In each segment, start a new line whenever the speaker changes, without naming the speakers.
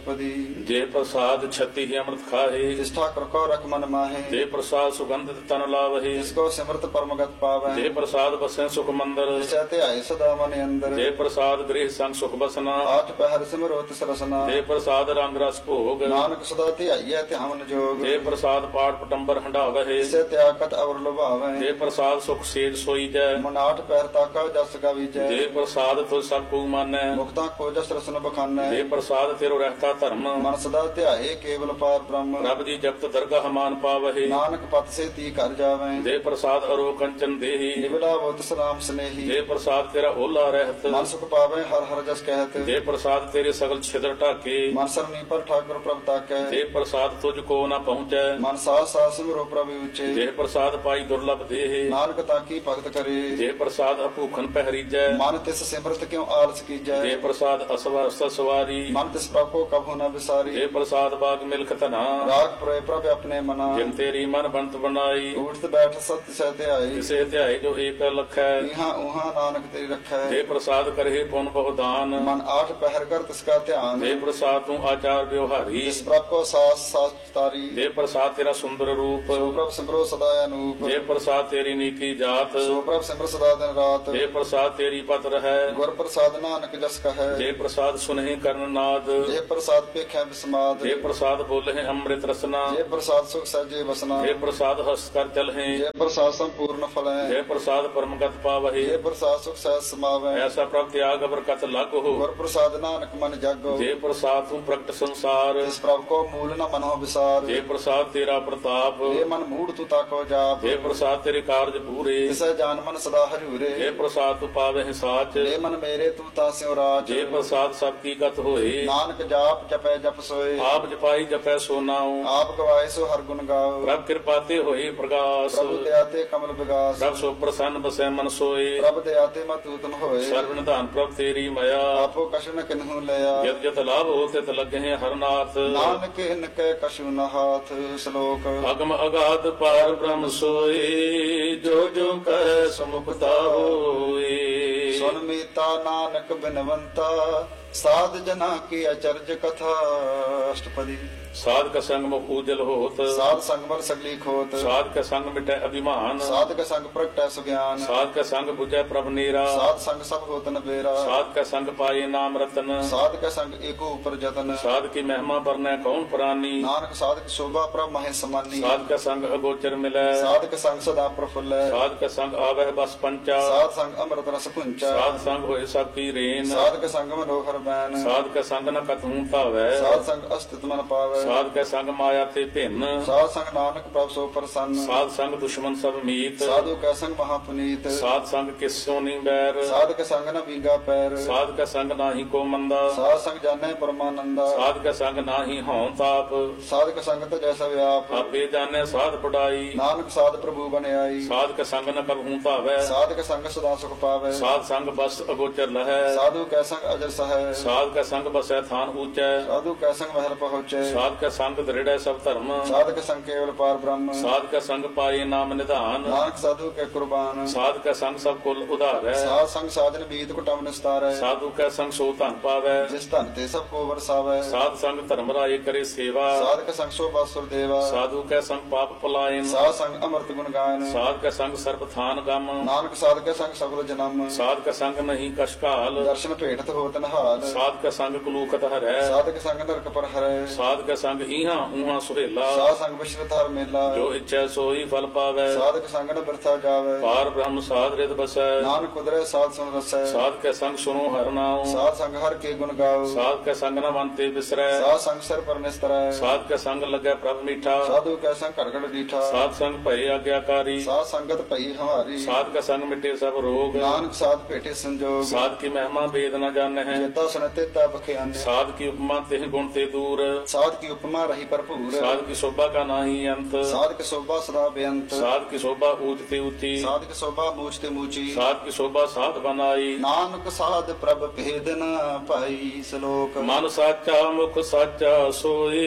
अष्टपदी
जे प्रसाद छति ही अमृत खाहे,
जिस ठाकुर को रख मन माहे,
जे प्रसाद सुगंधित तन लावहे,
जिसको सिमरत परमगत पावे,
जे प्रसाद बसे सुख मंदिर,
जिसे ध्याए सदा मन अंदर,
जे प्रसाद गृह संग सुख बसना,
आठ पहर सिमरो तिस रसना,
जे प्रसाद रंग रस भोग,
नानक सदा ध्याइए ध्यान जोग,
जे प्रसाद पाठ पटंबर हंडावहे,
जिसे त्यागत अवर लुभावे,
जे प्रसाद सुख सेज सोई जय,
मन आठ पहर ताका जस का विजय,
जे प्रसाद तुझ सब को मानै,
मुक्ता को जस रसन बखानै,
जे प्रसाद तेरो रहता धर्म,
मन सदा ध्याए केवल पार ब्रह्म,
रब जी जपत दरगाह मान पावहे,
नानक पत से ती कर जावे,
जे प्रसाद अरो कंचन देही,
निबला वो तिस राम स्नेही,
जे प्रसाद तेरा ओला रहत,
मन सुख पावे हर हर जस कहत,
जे प्रसाद तेरे सगल छिद्र ढाके,
मन सरनी पर ठाकुर प्रभ ताकै,
जे प्रसाद तुझको न पहुँचै,
मन सास सास सिमरो प्रभु उचे,
जे प्रसाद पाई दुर्लभ देहे,
नानक ताकी भगत करे,
जे प्रसाद अभूखन पहरीजै,
मन तिस सिमरत क्यों आलस कीजै,
जे प्रसाद असवर सवारी,
मन तिस प्रभ को कभू न विसारी,
जे प्रसाद बाग मिल्ख तना,
राग पुरे प्रभ अपने मना,
जिन तेरी मन बनत बनाई,
उठत बैठ सत्य सह ध्याई,
जिसे ध्याई जो एक लखै,
इहाँ उहाँ नानक तेरी रखै,
जे प्रसाद करहे पुन बहुदान,
मन आठ पहर कर तिसका ध्यान,
जे प्रसाद तू आचार व्यवहारी,
जिस प्रभ को सास सास तारी,
जे प्रसाद तेरा सुंदर रूप,
सो प्रभ सिमरो सदा अनूप,
जे प्रसाद तेरी नीति जात,
सो प्रभ सिमर सदा दिन रात,
जे प्रसाद तेरी पत रहै,
गुर प्रसाद नानक जस कहे,
जे प्रसाद सुनहि कर्ण नाद,
जे प्रसाद पेखै विस्माद,
जे प्रसाद बोलहि अमृत रसना,
जे प्रसाद सुख सहजे बसना,
जे प्रसाद हस्त कर चलहि,
जे प्रसाद संपूर्ण फलै,
जे प्रसाद परमगत पावहि,
जे प्रसाद सुख सहज समावै,
ऐसा प्रभ त्याग बरकत लाग हो,
गुर प्रसाद नानक मन जागो,
जे प्रसाद तू प्रगट संसार,
जिस प्रभ को मूल न मनो विसार,
जे प्रसाद तेरा प्रताप,
जे मन मूढ़ तू ताको जाप,
जे प्रसाद तेरे कार्य पूरे,
जिसे जान मन सदा हजूरे,
जे प्रसाद तू पावहि साच,
जे मन मेरे तू तास्यो राज,
जे प्रसाद सब की गत होए,
नानक जाप जपै जप सोए,
आप जपाई जपै सो नाउ,
आप गवाए सो हर गुण गाओ,
प्रभ कृपा ते होए प्रकाश,
प्रभु दयाते कमल विगास,
प्रभ सो प्रसन्न बसै मन सोए,
प्रभ दयाते मत उत्तम होए,
सर्व निधान प्रभ तेरी मया,
आपो कछु न किन्हु लया,
जत जत लाभ होते त लगे हरनाथ,
नानक इनके कछु न हाथ। श्लोक
अगम अगाध पार ब्रह्म सोए, जो जो कर समुखता होए,
सुन मीता नानक बिनवंता, साध जना की अचर्ज कथा। अष्टपदी
साध का संग मुख उजल होत,
साध संग बल सगली खोत,
साध का संग मिटै अभिमान,
साध का संग प्रगटै सुज्ञान,
साध का संग बुझै प्रभ नीरा,
साध संग सब होत न बेरा,
साध का संग पाए नाम रतन,
साध का संग एको ऊपर जतन,
साध की महिमा बरनै कौन प्राणी,
नानक साध की शोभा प्रभ महे समानी,
साध का संग अगोचर मिलै,
साध का संग सदा प्रफुल्ल,
साध का संग आवह बस पंचा,
साध संग अमृत रस पुंचा,
साध संग होए सब की रेन,
साध का संग मनोहर बैन,
साध का संग न कतहूँ पावै,
साध संग अस्तित्व मन पावे,
साध का संग माया ते भिन्न,
साध संग नानक प्रभ सो प्रसन्न,
साध संग दुश्मन सब मीत,
साधु का संग महापुनीत,
साध संग किस्सों नहीं बैर,
साध का संग न बींगा पैर,
साध का संग नाही को मंदा,
साध संग जाने परमानंदा,
साध का संग नाही हों ताप,
साध का संग तो जैसा व्याप,
आपे जाने साध पढ़ाई,
नानक साध प्रभु बने आई,
साध का संग न कबहूँ पावै,
साध का संग सदा सुख पावे,
साध संग बस अगोचर लहै,
साधु का संग अजर सह,
साध का संग बसै थान ऊंचै,
साधु का संग महल पहुँचे,
साध का संग दृढ़ सब धर्म,
साध का संग केवल पार ब्रह्म,
साध का संग पाए नाम निधान,
नानक साधु के कुर्बान,
साध का संग सब कुल उधार है,
साध संग साधन बीत कुटम निस्तार है,
साधु का संग सो धन पावै,
जिस धन ते सब को बरसावे,
साध संग धर्म राय करे सेवा,
साध का संग शोभा सुर देवा,
साधु का संग पाप पलायन,
साध संग अमृत गुण गायन,
साध का संग सर्प थान गम,
नानक साध का संग सगल जन्म,
साध का संग नहीं कशकाल,
दर्शन भेटत होत नहाल,
साध का संग कुलूखत हरै,
साध का संग नरक पर हरै,
साध का संग इहाँ उहाँ सुहेला,
साध संग विश्रत हर मेला,
जो इच्छा सोई फल पावै,
साध का संग न बिरथा जावे,
पार ब्रह्म साध रित बसै,
नानक कुदरे साध सुन रसै,
साध का संग सुनो हर नाम,
साध संग हर के गुण गाओ,
साध का संग न मनते बिसरै,
साध संग सर पर निस्तरै,
साध का संग लगै प्रभ मीठा,
साधु का संग करगड़ दीठा,
साध संग भय आज्ञाकारी,
साध संगत पई हमारी,
साध का संग मिटे सब रोग,
नानक साध भेटे संजोग,
साध की महिमा वेद न जाने हैं,
चेता सुनते ता बख्यान,
साध की उपमा तेह गुण ते दूर,
साध की उपमा रही भरपूर,
साध की शोभा का नाही अंत,
साध की शोभा सदा बेअंत,
साध की शोभा ऊंचते ऊंची,
साध की शोभा मूछते मूची,
साध की शोभा साध बनाई,
नानक साध प्रभ भेद न पाई। श्लोक
मन साचा मुख साचा सोए,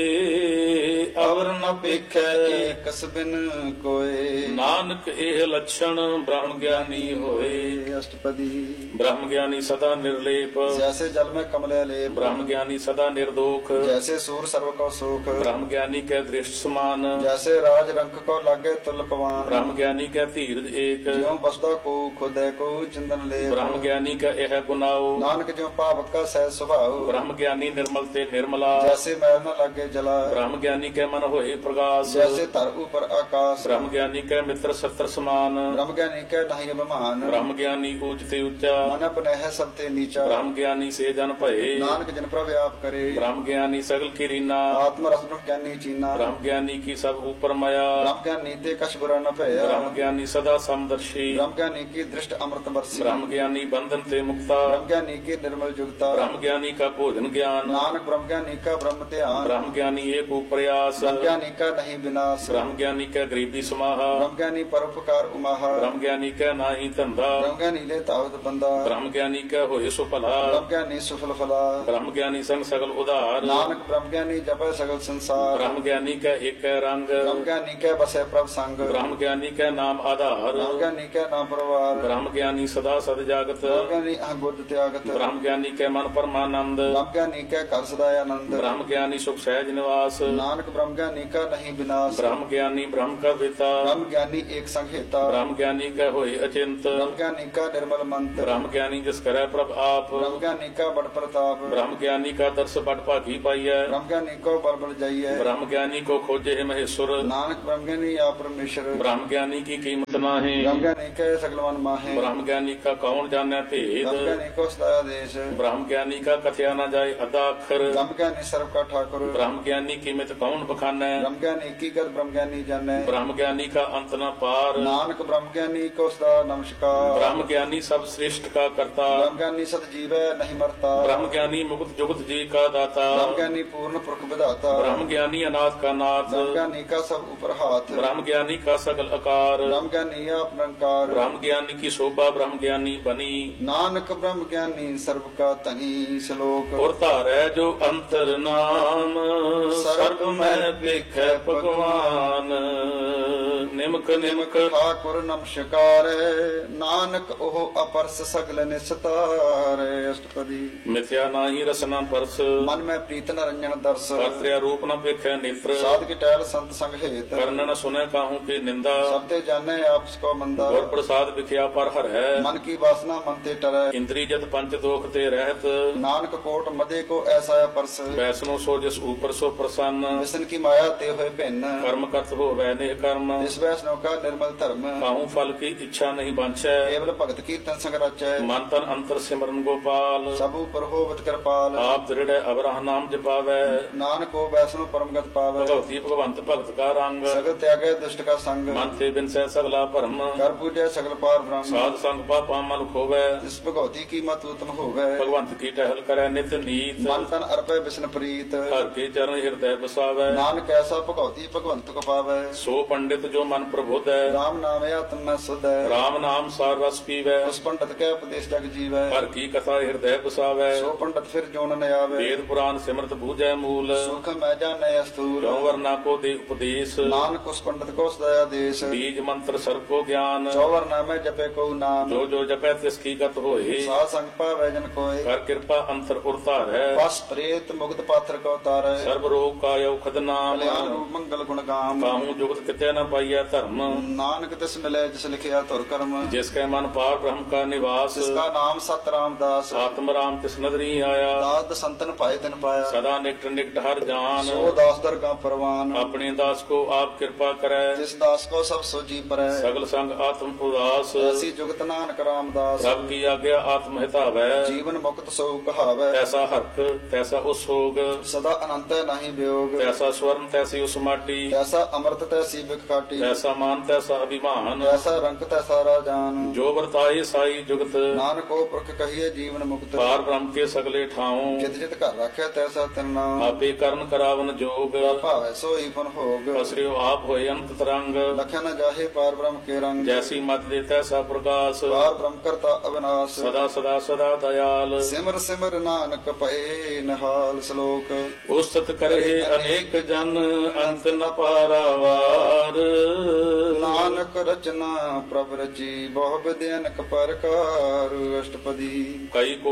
अवर न पेखै एकस बिन कोय,
नानक एह लक्षण ब्रह्म ज्ञानी होए।
अष्टपदी
ब्रह्म ज्ञानी सदा निर्लेप,
जैसे जल जल में कमले लेप
ब्रह्म ज्ञानी सदा निर्दोख
जैसे सूर सर्व को सुख
ब्रह्म ज्ञानी के दृष्ट समान
जैसे राज रंक को लागे तुल पवान
ब्रह्म ज्ञानी के धीरज एक
ज्यों बसदा को खुदे को चिंदन ले
ब्रह्म ज्ञानी का यह गुनाओ
नानक ज्यों पावक का सह स्वभाव
ब्रह्म ज्ञानी निर्मल ते निर्मला
जैसे मैल न लागे जला
ब्रह्म ज्ञानी के मन होए प्रकाश
जैसे तर ऊपर आकाश
ब्रह्म ज्ञानी के मित्र सत्र समान
ब्रह्म ज्ञानी के नहीं अभिमान
ब्रह्म ज्ञानी ऊंच ते ऊंचा
मन अपने है सब ते नीचा
ब्रह्म ज्ञानी से जन भये
नानक जिन पर व्याप करे
ब्रह्म ज्ञानी सगल की रीना
आत्म रस ब्रह्म ज्ञानी चीना
ब्रह्म ज्ञानी की सब ऊपर माया
ब्रह्म ज्ञानी ते कछ बुरा न भया
ब्रह्म ज्ञानी सदा समदर्शी
ब्रह्म ज्ञानी की दृष्ट अमृत बरसी
ब्रह्म ज्ञानी बंधन ते मुक्ता
ब्रह्म ज्ञानी की निर्मल जुगता
ब्रह्म ज्ञानी का भोजन ज्ञान
नानक ब्रह्म ज्ञानी का ब्रह्म ध्यान
ब्रह्म ज्ञानी एक प्रयास
ब्रह्म ज्ञानी का नहीं विनाश
ब्रह्म ज्ञानी का गरीबी समाहा
ब्रह्म ज्ञानी परोपकार उमाहा
ब्रह्म ज्ञानी का नाही धंधा
ब्रह्म ज्ञानी ले तावत बंदा
ब्रह्म ज्ञानी का होए सो भला
ब्रह्म ज्ञानी सुफल फला
ब्रह्म ज्ञानी संग सगल उदार
नानक ब्रह्म ज्ञानी जपे सगल संसार
ब्रह्म ज्ञानी का एक रंग
ब्रह्म ज्ञानी के बसे प्रभ संग
ब्रह्म ज्ञानी का नाम आधार
ब्रह्म ज्ञानी के नाम परवार
ब्रह्म ज्ञानी सदा सद जागत
ब्रह्म ज्ञानी अहबुद्ध त्यागत
ब्रह्म ज्ञानी के मन परमानंद
ब्रह्म ज्ञानी के कर सदा आनंद
ब्रह्म ज्ञानी सुख सहज निवास
नानक ब्रह्म ज्ञानी का नहीं विनाश
ब्रह्म ज्ञानी ब्रह्म का पिता
ब्रह्म ज्ञानी एक संहिता
ब्रह्म ज्ञानी का होए अचिंत
ब्रह्म ज्ञानी का निर्मल मंत्र
ब्रह्म ज्ञानी जिस करे प्रभ आप
ब्रह्म ज्ञानी का बड़ प्रताप
ब्रह्म ज्ञानी का दर्श बड़ भागी पाइय
ब्रह्म ज्ञानी को बल बल जाइए
ब्रह्म ज्ञानी को खोजे है महेश्वर
नानक ब्रह्म ज्ञानी या परमेश्वर
ब्रह्म ज्ञानी की कीमत नाहे
ब्रह्म ज्ञानी के सगल मन माहे
ब्रह्म ज्ञानी का कौन जाने भेद
ब्रह्म ज्ञानी को सदा देश
ब्रह्म ज्ञानी का कथया न जाए अदा अक्षर
ब्रह्म ज्ञानी सर्व का ठाकुर
ब्रह्म ज्ञानी कीमत कौन बखाने
ब्रह्म ज्ञानी की गत ब्रह्म ज्ञानी जाने
ब्रह्म ज्ञानी का अंत न पार
नानक ब्रह्म ज्ञानी को सदा नमस्कार
ब्रह्म ज्ञानी सब श्रेष्ठ का करता
ब्रह्म ज्ञानी सत जीव नहीं मरता
ब्रह्म ज्ञानी मुक्त जुगत जी का दाता
ब्रह्म ज्ञानी पूर्ण पुरख विधाता
ब्रह्म ज्ञानी अनाथ का नाथ
ब्रह्म ज्ञानी का सब ऊपर हाथ
ब्रह्म ज्ञानी का सकल आकार
ब्रह्म ज्ञानी आप निरंकार
ब्रह्म ज्ञानी की शोभा ब्रह्म ज्ञानी बनी
नानक ब्रह्म ज्ञानी सर्व का तनी श्लोक
और तारै जो अंतर नाम सर्व में देख भगवान निमक निमक
ठाकुर नमस्कार नानक ओह अपरस सगल निस्तार अष्टपदी
मिथ्या नाही रसना परस
मन में प्रीत न रंजन दर्श
कर्त्या रूप न पेखे नेत्र
साध की टहल संत संग हेत
कर्ण न सुने काहू की निंदा
सबते जाने आपस को मंदा
और प्रसाद विख्या पर हर है
मन की वासना मन ते टरै
इंद्री जत पंच दोख ते रहत
नानक कोट मदे को ऐसा परस
वैष्णो सो जिस ऊपर सो प्रसन्न
विष्णु की माया ते हुए भिन्न
कर्म करत हो वैने कर्म
इस वैष्णव का निर्मल धर्म
काहू फल की इच्छा नहीं बांछै
केवल भगत कीर्तन संग रचै
मन तन अंतर सिमरन गोपाल
सब ऊपर होवत कृपाल
आप दृढ़ अबराह नाम जपावै
नानक को वैष्णव परमगत पावै
भगवती भगवंत भगत का रंग
सगल त्यागे दुष्ट का संग
मन ते बिन सह सगला भरम
कर पूजे सगल पार ब्रह्म
साध संग पापा मल खोवै
इस भगवती की मत उत्तम होवे
भगवंत की टहल करे नित नीत
मन तन अर्पे विष्णु प्रीत
हर के चरण हृदय बसावै
नानक ऐसा भगवती भगवंत को पावै
सो पंडित जो मन प्रबोध है
राम नाम आत्म में शुद्ध है
राम नाम सार रस पीवै
उस पंडित के उपदेश जग जीवै
हर की कथा हृदय बसावै
सो पंडित फिर जोन न आवे
वेद पुराण सिमरत बूझै मूल
सुख मैं जाने स्थूल
क्यों वरना को दे उपदेश
नानक उस पंडित को सदया देश
बीज मंत्र सर्व को ज्ञान
चौवर नामे जपे को नाम
जो जो जपै तिसकी गत होए
साध संग पावै जन कोय
कर कृपा अंतर उरता है
बस प्रेत मुक्त पात्र को तारै
सर्व रोग का औखद नाम
कल्याण रूप मंगल गुण गाम
काहू जुगत कितै न पाइय धर्म
नानक तिस मिले जिस लिखिया तुर कर्म
जिसके मन पार ब्रह्म का निवास
जिसका नाम सत रामदास
आत्म राम तिस नदरी आया
दाद संतन पाए तिन पाया
सदा निकट निकट हर जान
सो दास दर का परवान
अपने दास को आप कृपा करे
जिस दास को सब सोजी परै
सगल संग आत्म उदास
ऐसी जुगत नानक रामदास
सब की आज्ञा आत्म हितावै
जीवन मुक्त सो कहावै
ऐसा हर्क तैसा उसोग
सदा अनंत नहीं वियोग
तैसा स्वर्ण तैसी उस माटी
ऐसा अमृत तैसी बिखाटी
तैसा मान तैसा अभिमान
ऐसा रंग तैसा राजान
जो वर्ताए साई जुगत
नानक को पुरख कहिए जीवन मुक्त
पार ब्रह्म के सगले ठाऊं
जित जित घर रखे तैसा तिन नाम
आपे कर्म करावन जोग
भावै सोई फन भोग
असरियो आप होए अंत तरंग
लखन जाहे पार ब्रह्म के रंग
जैसी मत दे तैसा प्रकाश
पार ब्रह्म करता अविनाश
सदा सदा सदा दयाल
सिमर सिमर नानक पए नहाल श्लोक
उस्तत करे अनेक जन अंत न पारावार
नानक रचना प्रभ रची बहु विद्यनक परकार अष्टपदी
कई कोट होए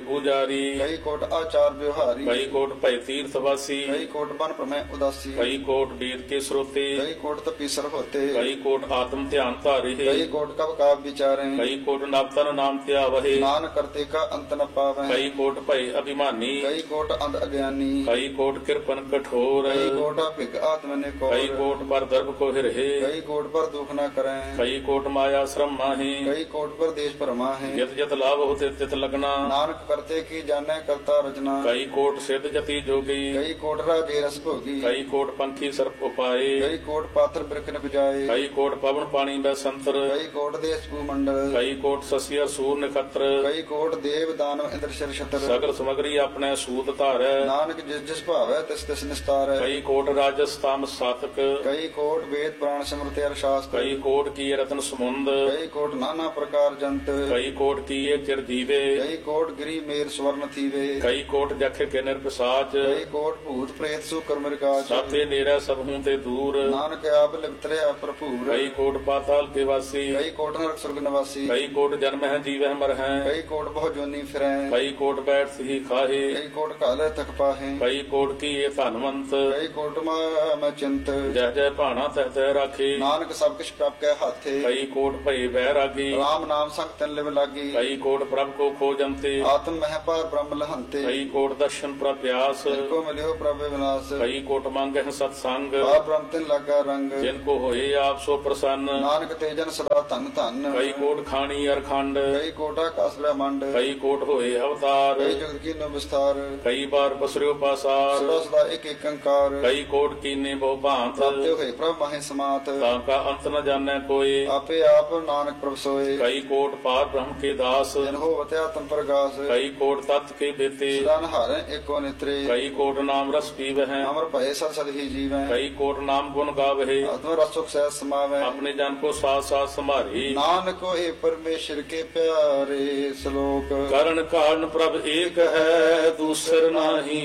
ਪੂਜਾਰੀ
ਕਈ ਕੋਟ ਆਚਾਰ ਵਿਵਹਾਰੀ
ਕਈ ਕੋਟ ਭੈ ਤੀਰਥ ਵਾਸੀ
ਕਈ ਕੋਟ ਬਨ ਪ੍ਰਮੈ ਉਦਾਸੀ
ਕਈ ਕੋਟ ਵੇਦ ਕੇ ਸਰੋਤੇ
ਕਈ ਕੋਟ ਤਪੀਸਰ ਹੋਤੇ
ਕਈ ਕੋਟ ਆਤਮ ਧਿਆਨ ਧਾਰੇ
ਕਈ ਕੋਟ ਕਬ ਕਾਬ ਵਿਚਾਰੇ
ਕਈ ਕੋਟ ਨਵਤਨ ਨਾਮ ਧਿਆਵਹਿ
ਨਾਨਕ ਕਰਤੇ ਕਾ ਅੰਤ ਨ ਪਾਵੈ
ਕਈ ਕੋਟ ਭੈ ਅਭਿਮਾਨੀ
ਕਈ ਕੋਟ ਅੰਧ ਅਗਿਆਨੀ
ਕਈ ਕੋਟ ਕਿਰਪਨ ਕਠੋਰ
ਕਈ ਕੋਟ ਭਿਗ ਆਤਮ ਨੇ ਕੋ
ਕਈ ਕੋਟ ਪਰ ਦਰਬ ਕੋ ਹਿਰਹਿ
ਕਈ ਕੋਟ ਪਰ ਦੁਖ ਨ ਕਰੈ
ਕਈ ਕੋਟ ਮਾਇਆ ਸ਼ਰਮ ਮਾਹੀ
ਕਈ ਕੋਟ ਪਰ ਦੇਸ਼ ਭਰਮਾ ਹੈ
ਜਿਤ ਜਿਤ ਲਾਭ ਹੋਤੇ ਤਿਤ ਲਗਨਾ
ਨਾਨਕ ਕਰਤੇ ਕੀ ਜਾਣੈ ਕਰਤਾ ਰਚਨਾ
ਕਈ ਕੋਟ ਸਿੱਧ ਜਤੀ ਜੋਗੀ
ਕਈ ਕੋਟ ਰਾਜੇ ਰਸ ਭੋਗੀ
ਕਈ ਕੋਟ ਪੰਖੀ ਸਰਪ ਉਪਾਏ
ਕਈ ਕੋਟ ਪਾਤਰ ਬਿਰਖ ਨ ਬਜਾਏ
ਕਈ ਕੋਟ ਪਵਨ ਪਾਣੀ ਬੈ ਸੰਤਰ
ਕਈ ਕੋਟ ਦੇਸ ਭੂ ਮੰਡਲ
ਕਈ ਕੋਟ ਸਸੀਰ ਸੂਰ ਨਖਤਰ
ਕਈ ਕੋਟ ਦੇਵ ਦਾਨਵ ਇੰਦਰ ਸ਼ਰ ਛਤਰ
ਸਗਲ ਸਮਗਰੀ ਆਪਣੇ ਸੂਤ ਧਾਰੈ
ਨਾਨਕ ਜਿਸ ਜਿਸ ਭਾਵੈ ਤਿਸ ਤਿਸ ਨਿਸਤਾਰੈ
ਕਈ ਕੋਟ ਰਾਜਸ ਤਾਮ ਸਾਤਕ
ਕਈ ਕੋਟ ਵੇਦ ਪੁਰਾਣ ਸਿਮਰਤਿ ਅਰ ਸ਼ਾਸਤਰ
ਕਈ ਕੋਟ ਕੀ ਰਤਨ ਸਮੁੰਦ
ਕਈ ਕੋਟ ਨਾਨਾ ਪ੍ਰਕਾਰ ਜੰਤ
ਕਈ ਕੋਟ ਕੀਏ ਚਿਰ ਜੀਵੇ
ਕਈ ਕੋਟ ਗਿਰੀ ਮੇਰ ਸਵਰਨ ਥੀਵੇ
ਕਈ ਕੋਟ ਜਖ ਕੇ ਨਿਰਪਸਾਚ
ਕਈ ਕੋਟ ਭੂਤ ਪ੍ਰੇਤ ਸੂਕਰ ਮਿਰਗਾਚ
ਸਾਥੇ ਨੇਰਾ ਸਭ ਹੂੰ ਤੇ ਦੂਰ
ਨਾਨਕ ਆਪ ਲਿਪਤਰਿਆ ਭਰਪੂਰ
ਕਈ ਕੋਟ ਪਾਤਾਲ ਕੇ ਵਾਸੀ
ਕਈ ਕੋਟ ਨਰਕ ਸੁਰਗ ਨਿਵਾਸੀ
ਕਈ ਕੋਟ ਜਨਮ ਹੈ ਜੀਵਹਿ ਮਰ ਹੈ
ਕਈ ਕੋਟ ਬਹੁ ਜੋਨੀ ਫਿਰੈ
ਕਈ ਕੋਟ ਬੈਠ ਸਹੀ ਖਾਹੇ
ਕਈ ਕੋਟ ਕਾਲੇ ਤਕ ਪਾਹੇ
ਕਈ ਕੋਟ ਕੀਏ ਧਨਵੰਤ
ਕਈ ਕੋਟ ਮੈਂ ਚਿੰਤ
ਜੈ ਜੈ ਭਾਣਾ ਤਹਿ ਤਹਿ ਰਾਖੇ
ਨਾਨਕ ਸਭ ਕਿਛ ਪ੍ਰਭ ਕੈ ਹਾਥੇ
ਕਈ ਕੋਟ ਭਏ ਬਹਿ ਰਾਗੀ
ਰਾਮ ਨਾਮ ਸੰਗ ਤਨ ਲਿਵ ਲਾਗੀ
ਕਈ ਕੋਟ ਪ੍ਰਭ ਕੋ ਖੋਜੰਤੇ
ਆਤਮ ਮਹਿ ਪਾਰ ਬ੍ਰਹਮ ਲਹੰਤੇ
ਕਈ ਕੋਟ ਦਰਸ਼ਨ ਪ੍ਰਪਿਆਸ
ਕੋ ਮਿਲਿਓ ਪ੍ਰਭ ਵਿਨਾਸ਼
ਕਈ ਕੋਟ ਮੰਗਹਿ ਸਤ ਸੰਗ
ਪਾਰ ਬ੍ਰਹਮ ਤਿਨ ਲਾਗਾ ਰੰਗ
ਜਿਨ ਕੋ ਹੋਏ ਆਪ ਸੋ ਪ੍ਰਸੰਨ
ਨਾਨਕ ਤੇ ਜਨ ਸਦਾ ਧਨ ਧਨ
ਕਈ ਕੋਟ ਖਾਣੀ ਅਰਖੰਡ
ਕਈ ਕੋਟ ਆਕਾਸ ਬ੍ਰਹਮੰਡ
ਕਈ ਕੋਟ ਹੋਏ ਅਵਤਾਰ
ਕਈ ਜਗਤ ਕੀ ਨੋ ਵਿਸਤਾਰ
ਕਈ ਬਾਰ ਪਸਰਿਓ ਪਾਸਾਰ
ਸਦਾ ਸਦਾ ਇੱਕ ਇੱਕ ਅੰਕਾਰ
ਕਈ ਕੋਟ ਕੀਨੇ ਬਹੁ ਭਾਂਤ
ਸਤਿ ਹੋਏ ਪ੍ਰਭ ਮਾਹੇ ਸਮਾਤ
ਤਾਂ ਕਾ ਅੰਤ ਨ ਜਾਣੈ ਕੋਏ
ਆਪੇ ਆਪ ਨਾਨਕ ਪ੍ਰਭ ਸੋਏ
ਕਈ ਕੋਟ ਪਾਰ ਬ੍ਰਹਮ ਕੇ ਦਾਸ
ਜਨ ਹੋਵਤ ਆਤਮ ਪ੍ਰਗਾਸ
ਕਈ ਕੋਟ ਤਤ ਕੇ ਬੇਤੇ
ਸਦਾ ਨਹਾਰੈ ਏਕੋ ਨਿਤਰੇ
ਕਈ ਕੋਟ ਨਾਮ ਰਸ ਪੀਵਹਿ
ਅਮਰ ਭਏ ਸਦ ਸਦ ਹੀ ਜੀਵੈ
ਕਈ ਕੋਟ ਨਾਮ ਗੁਣ ਗਾਵਹਿ
ਆਤਮ ਰਸ ਸੁਖ ਸਹਿ ਸਮਾਵੈ
ਆਪਣੇ ਜਨ ਕੋ ਸਾਥ ਸਾਥ ਸੰਭਾਰੀ
ਨਾਨਕ ਹੋਏ ਪਰਮੇਸ਼ਰ ਕੇ ਪਿਆਰੇ ਸ਼ਲੋਕ
ਕਰਨ ਕਾਰਨ ਪ੍ਰਭ ਏਕ ਹੈ ਦੂਸਰ ਨਾਹੀ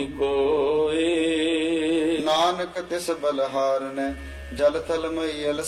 ਕੋਏ
ਨਾਨਕ ਤਿਸ ਬਲਹਾਰਨੈ ਜਲ ਥਲ ਮਈਲ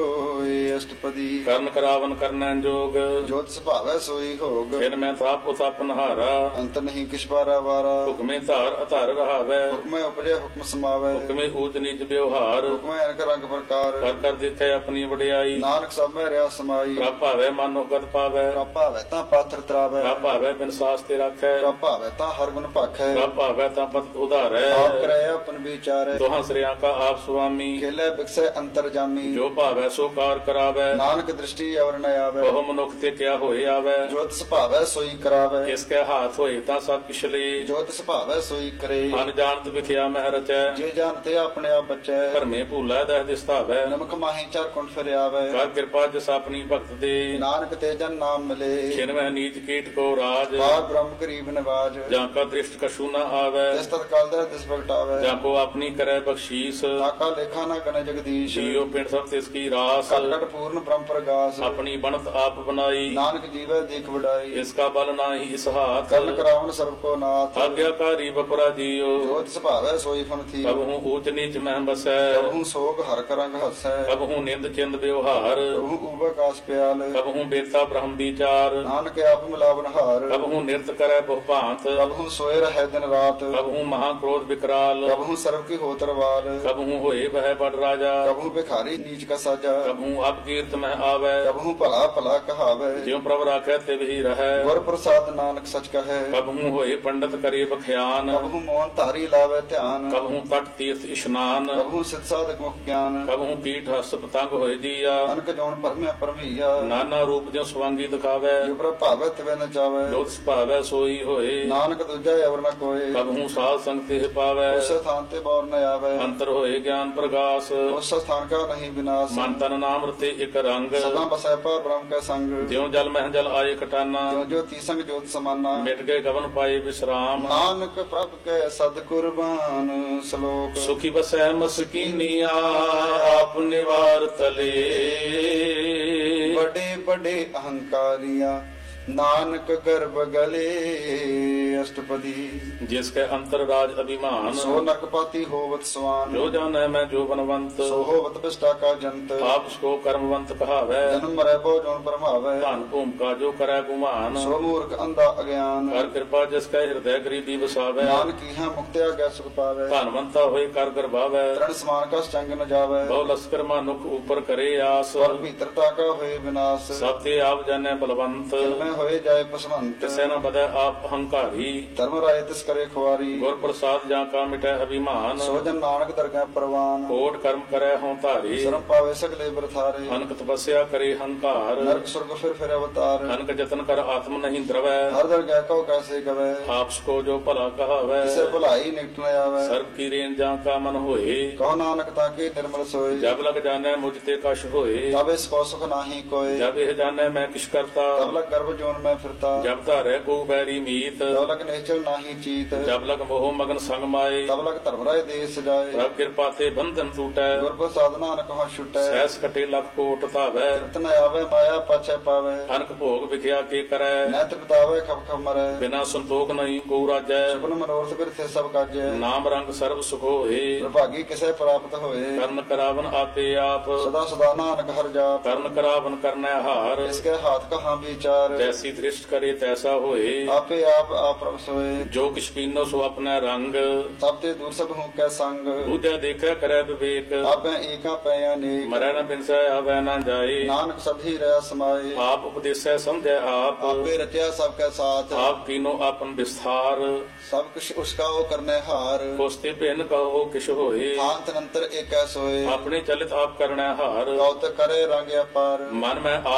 ਸੋਏ ਅਸ਼ਟਪਦੀ
ਕਰਨ ਕਰਾਵਨ ਕਰਨੈ ਜੋਗ
ਜੋਤ ਸੁਭਾਵੈ ਸੋਈ ਹੋਗ
ਫਿਰ ਮੈਂ ਤਾਪ ਉਤਪ ਨਹਾਰਾ
ਅੰਤ ਨਹੀਂ ਕਿਛ ਬਾਰਾ ਵਾਰਾ
ਹੁਕਮੇ ਧਾਰ ਅਧਾਰ ਰਹਾਵੈ
ਹੁਕਮੈ ਉਪਜੈ ਹੁਕਮ ਸਮਾਵੈ
ਹੁਕਮੇ ਊਚ ਨੀਚ ਵਿਵਹਾਰ
ਹੁਕਮੈ ਅਨਕ ਰੰਗ ਪ੍ਰਕਾਰ
ਕਰ ਕਰ ਦੇਖੈ ਆਪਣੀ ਵਡਿਆਈ
ਨਾਨਕ ਸਭ ਮੈਂ ਰਿਆ ਸਮਾਈ
ਪ੍ਰਭ ਭਾਵੈ ਮਨੋ ਗਤ ਪਾਵੈ
ਪ੍ਰਭ ਭਾਵੈ ਤਾਂ ਪਾਥਰ ਤਰਾਵੈ
ਪ੍ਰਭ ਭਾਵੈ ਬਿਨ ਸਾਸ ਤੇ ਰੱਖੈ
ਪ੍ਰਭ ਭਾਵੈ ਤਾਂ ਹਰ ਗੁਣ ਭਾਖੈ
ਪ੍ਰਭ ਭਾਵੈ ਤਾਂ ਪਤ ਉਧਾਰੈ
ਆਪ ਕਰੈ ਆਪਨ ਵਿਚਾਰੈ
ਦੋਹਾਂ ਸ੍ਰਿਆਂ ਕਾ ਆਪ ਸੁਆਮੀ
ਖੇਲੇ ਬਿਕਸੈ ਅੰਤਰ ਜਾਮੀ
ਜੋ ਭਾਵੈ ਸੋ ਕਾਰ ਕਰਾਵੈ
ਨਾਨਕ ਦ੍ਰਿਸ਼ਟੀ ਅਵਰ ਨ ਆਵੈ
ਬਹੁ ਮਨੁੱਖ ਤੇ ਕਿਆ ਹੋਏ ਆਵੈ
ਜੋਤ ਸੁਭਾਵੈ ਸੋਈ ਕਰਾਵੈ
ਕਿਸ ਕੈ ਹਾਥ ਹੋਏ ਤਾਂ ਸਭ ਕਿਛ ਲੇ
ਜੋਤ ਸੁਭਾਵੈ ਸੋਈ ਕਰੇ
ਮਨ ਜਾਣਤ ਵਿਖਿਆ ਮਹਿ ਰਚੈ
ਜੇ ਜਾਣਤੇ ਆਪਣੇ ਆਪ ਬਚੈ
ਭਰਮੇ ਭੂਲਾ ਦਹਿ ਦਿਸਤਾਵੈ
ਨਮਕ ਮਾਹੀ ਚਾਰ ਕੁੰਡ ਫਿਰ ਆਵੈ
ਕਰ ਕਿਰਪਾ ਜਿਸ ਆਪਣੀ ਭਗਤ ਦੇ
ਨਾਨਕ ਤੇ ਜਨ ਨਾਮ ਮਿਲੇ
ਖਿਨ ਮਹਿ ਨੀਚ ਕੀਟ ਕੋ ਰਾਜ
ਪਾਰ ਬ੍ਰਹਮ ਗਰੀਬ ਨਿਵਾਜ
ਜਾਂ ਕਾ ਦ੍ਰਿਸ਼ਟ ਕਛੂ ਨ ਆਵੈ
ਜਿਸ ਤਤ ਕਾਲ ਦਾ ਦਿਸ ਭਗਟਾਵੈ
ਜਾਂ ਕੋ ਆਪਣੀ ਕਰੈ ਬਖਸ਼ੀਸ
ਤਾਕਾ ਲੇਖਾ ਨਾ ਗਨ ਜਗਦੀਸ਼
ਜੀਉ ਪਿੰਡ ਸਭ ਤਿਸ ਕੀ ਰਾਸ
ਕਟ ਪੂਰਨ ਬ੍ਰਹਮ ਪ੍ਰਗਾਸ
ਆਪਣੀ ਬਣਤ ਆਪ ਬਣਾਈ
ਨਾਨਕ ਜੀਵੈ ਦੇਖ ਵਡਾਈ
ਇਸ ਕਾ ਬਲ ਨਾਹੀ ਇਸ ਹਾਥ
ਕਰਨ ਕਰਾਵਨ ਸਰਬ ਕੋ ਨਾਥ
ਆਗਿਆਕਾਰੀ ਬਪਰਾ ਜੀਉ
ਜੋਤ ਸੁਭਾਵੈ ਸੋਈ ਫਨ ਥੀ
ਕਬ ਹੂੰ ਊਚ ਨੀਚ ਮਹਿ ਬਸੈ
ਕਬਹੂ ਸੋਗ ਹਰ ਕਰੰਗ ਹਸੈ
ਕਬ ਹੂੰ ਨਿੰਦ ਚਿੰਦ ਵਿਵਹਾਰ
ਕਬਹੂ ਉਬਕਾਸ ਪਿਆਲ
ਕਬ ਹੂੰ ਬੇਤਾ ਬ੍ਰਹਮ ਵਿਚਾਰ
ਨਾਨਕ ਆਪ ਮਿਲਾਵਨ ਹਾਰ
ਕਬ ਹੂੰ ਨਿਰਤ ਕਰੈ ਬਹੁ ਭਾਂਤ
ਕਬਹੂ ਸੋਏ ਰਹਿ ਦਿਨ ਰਾਤ
ਕਬ ਹੂੰ ਮਹਾ ਕ੍ਰੋਧ ਵਿਕਰਾਲ
ਕਬਹੂ ਸਰਬ ਕੀ ਹੋਤਰਵਾਲ
ਕਬ ਹੂੰ ਹੋਏ ਬਹਿ ਬੜ ਰਾਜਾ
ਕਬਹੂ ਭਿਖਾਰੀ ਨੀਚ ਕਾ ਸਾਜਾ
ਕਬ ਹੂੰ ਅਬ ਕੀਰਤ ਮਹਿ ਆਵੈ
ਕਬਹੂ ਭਲਾ ਭਲਾ ਕਹਾਵੈ
ਜਿਉ ਪ੍ਰਭ ਰਾਖੈ ਤੇ ਹੀ ਰਹੈ
ਗੁਰ ਪ੍ਰਸਾਦ ਨਾਨਕ ਸਚ ਕਹੈ
ਕਬ ਹੂੰ ਹੋਏ ਪੰਡਤ ਕਰੇ ਬਖਿਆਨ
ਕਬਹੂ ਮੋਹਨ ਧਾਰੀ ਲਾਵੇ ਧਿਆਨ
ਕਬ ਹੂੰ ਤਟ ਤੀਰਥ ਇਸ਼ਨਾਨ
ਕਬਹੂ ਸਿਧ ਸਾਧਕ ਮੁਖ ਗਿਆਨ
ਕਬ ਹੂੰ ਕੀਟ ਹਸ ਪਤੰਗ ਹੋਏ ਜੀਆ
ਅਨਕ ਜੋਨ ਭਰਮਿਆ ਪਰਮਈਆ
ਨਾਨਾ ਰੂਪ ਜਿਉ ਸਵਾਂਗੀ ਦਿਖਾਵੈ
ਜੋ ਪ੍ਰਭ ਭਾਵੈ ਤਿਵੈ ਨ ਚਾਵੈ
ਜੋਤ ਸੁਭਾਵੈ ਸੋਈ ਹੋਏ
ਨਾਨਕ ਦੂਜਾ ਅਵਰ ਨ ਕੋਏ
ਕਬ ਹੂੰ ਸਾਧ ਸੰਗ ਤੇ ਪਾਵੈ
ਉਸ ਸਥਾਨ ਤੇ ਬੌਰ ਨ ਆਵੈ
ਅੰਤਰ ਹੋਏ ਗਿਆਨ ਪ੍ਰਗਾਸ
ਉਸ ਸਥਾਨ ਕਾ ਨਹੀਂ ਵਿਨਾਸ਼
ਮਨ ਤਨ ਨਾਮ ਰਤੇ ਇੱਕ ਰੰਗ
ਸਦਾ ਬਸੈ ਪਰ ਬ੍ਰਹਮ ਕੈ ਸੰਗ
ਜਿਉ ਜਲ ਮਹਿ ਜਲ ਆਏ ਕਟਾਨਾ
ਜੋ ਜੋ ਤੀਸੰਗ ਜੋਤ ਸਮਾਨਾ
ਮਿਟ ਗਏ ਗਵਨ ਪਾਏ ਵਿਸਰਾਮ
ਨਾਨਕ ਪ੍ਰਭ ਕੈ ਸਦ ਕੁਰਬਾਨ ਸ਼ਲੋਕ
ਸੁਖੀ ਬਸੈ ਮਸਕੀਨੀਆ ਆਪ ਨਿਵਾਰ ਤਲੇ
ਵੱਡੇ ਵੱਡੇ ਅਹੰਕਾਰੀਆਂ नानक गर्भ गले अष्टपदी
जिसके अंतर राज अभिमान
सो नरकपाती होवत स्वान
जो जाने मैं जो बनवंत
सो होवत विष्टा का जंत
आप उसको कर्मवंत कहावै
जन्म मरै भो जोन परमावै
धन भूम का जो करे गुमान
सो मूर्ख अंधा अज्ञान
कर कृपा जिसके हृदय गरीबी बसावै
नानक है मुक्ति आज्ञा सुख पावै
धनवंता होए कर गर्भावै
तरण समान का चंग न जावै
बहु लश्कर मानुख ऊपर करे आस
स्वर भीतरता का होए विनाश
सब ते आप जाने बलवंत
में होए जाए पसवंत
तिसै न बदै आप अहंकारी
धर्म राय तिस करे खुआरी
गुर प्रसाद जा का मिटै अभिमान
सो जन नानक दरगाह परवान
कोट कर्म करे हों धारी
शर्म पावे सगले बरथारे
अनक तपस्या करे हंकार
नरक स्वर्ग फिर अवतार
अनक जतन कर आत्म नहीं द्रवै
हर दरगाह को कैसे गवे
आप को जो भला कहावै
किसे भलाई निकट न आवे
सर्व की रेन जा का मन होए
कहो नानक ताके निर्मल सोए
जब लग जाने मुझ ते कश होए
तब इसको सुख नाही कोय
जब यह जाने मैं किस करता
तब लग गर्भ जोन में फिरता
जब धारे को बैरी मीत
तब लग निश्चल नाही चीत
जब लग मोह मगन संग माए
तब लग धर्म राय देश जाए
प्रभ कृपा ते बंधन टूटै
गुर प्रसाद नानक हो छुटै
सहस कटे लख कोट धावै
तृप्त न आवे माया पाछे पावे
अनक भोग विख्या के करै
न तृप्तावे खप खप मरै
बिना संतोख नहीं को राजै
सुपन मनोरथ बिरथे सब काजै
नाम रंग सर्व सुख होए
प्रभागी किसे प्राप्त होए
कर्ण करावन आपे आप
सदा सदा नानक हर जाप
कर्ण करावन करनै हार
इसके हाथ कहाँ विचार
जैसी दृष्ट करे तैसा होए
आपे आप प्रभ सोए
जो किछ पीनो सो अपना रंग
तब ते दूर सब हूँ कै संग
दूजा देखै करै विवेक
आपे एका पै अनेक
मरै न बिनसै आवै न जाए
नानक सभी रह समाए
आप उपदेसै समझै आप
आपे रचा सबके साथ
आप कीनो आपन विस्तार
सब कुछ उसका वो करने हार
कोस्ते भिन्न कहो किश होए
शांत नंतर एक सोए
अपने चलित आप करनै हार
गौत करे रंग अपार
मन में